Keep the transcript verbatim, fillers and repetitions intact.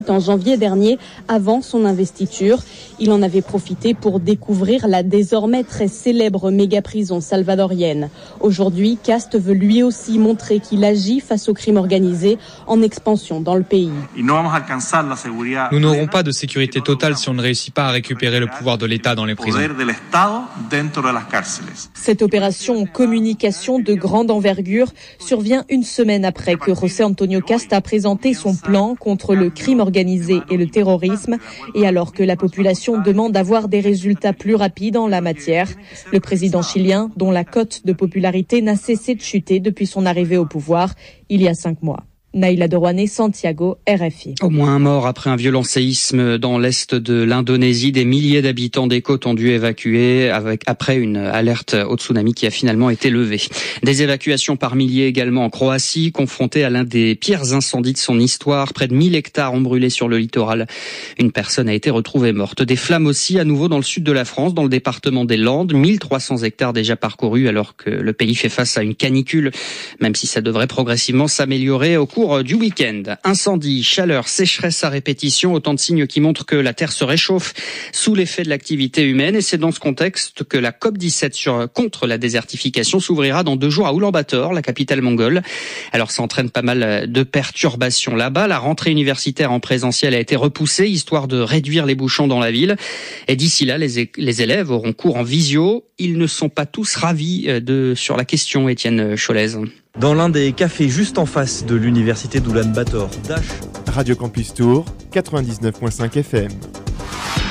En janvier dernier, avant son investiture, il en avait profité pour découvrir la désormais très célèbre méga-prison salvadorienne. Aujourd'hui, Cast veut lui aussi montrer qu'il agit face au crime organisé en expansion dans le pays. Nous n'aurons pas de sécurité totale si on ne réussit pas à récupérer le pouvoir de l'État dans les prisons. Cette opération communication de grande envergure survient une semaine après que José Antonio Cast a présenté son plan contre le crime organisé organisé et le terrorisme, et alors que la population demande d'avoir des résultats plus rapides en la matière. Le président chilien, dont la cote de popularité n'a cessé de chuter depuis son arrivée au pouvoir, il y a cinq mois. Naïla Derouané, Santiago, R F I. Au moins un mort après un violent séisme dans l'est de l'Indonésie. Des milliers d'habitants des côtes ont dû évacuer avec, après une alerte au tsunami qui a finalement été levée. Des évacuations par milliers également en Croatie, confrontée à l'un des pires incendies de son histoire. Près de mille hectares ont brûlé sur le littoral. Une personne a été retrouvée morte. Des flammes aussi à nouveau dans le sud de la France, dans le département des Landes. mille trois cents hectares déjà parcourus alors que le pays fait face à une canicule, même si ça devrait progressivement s'améliorer au cours du week-end. Incendie, chaleur, sécheresse à répétition, autant de signes qui montrent que la Terre se réchauffe sous l'effet de l'activité humaine. Et c'est dans ce contexte que la COP dix-sept sur, contre la désertification s'ouvrira dans deux jours à Oulan-Bator, la capitale mongole. Alors ça entraîne pas mal de perturbations là-bas. La rentrée universitaire en présentiel a été repoussée, histoire de réduire les bouchons dans la ville. Et d'ici là, les, é- les élèves auront cours en visio. Ils ne sont pas tous ravis de, sur la question, Étienne Cholez. Dans l'un des cafés juste en face de l'université d'Oulan-Bator, Dash. Radio Campus Tour, quatre-vingt-dix-neuf virgule cinq F M.